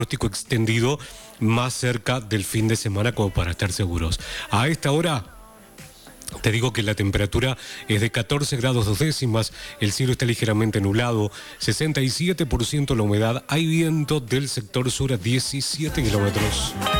pronóstico extendido más cerca del fin de semana como para estar seguros. A esta hora te digo que la temperatura es de 14 grados 2 décimas, el cielo está ligeramente nublado, 67% la humedad, hay viento del sector sur a 17 kilómetros.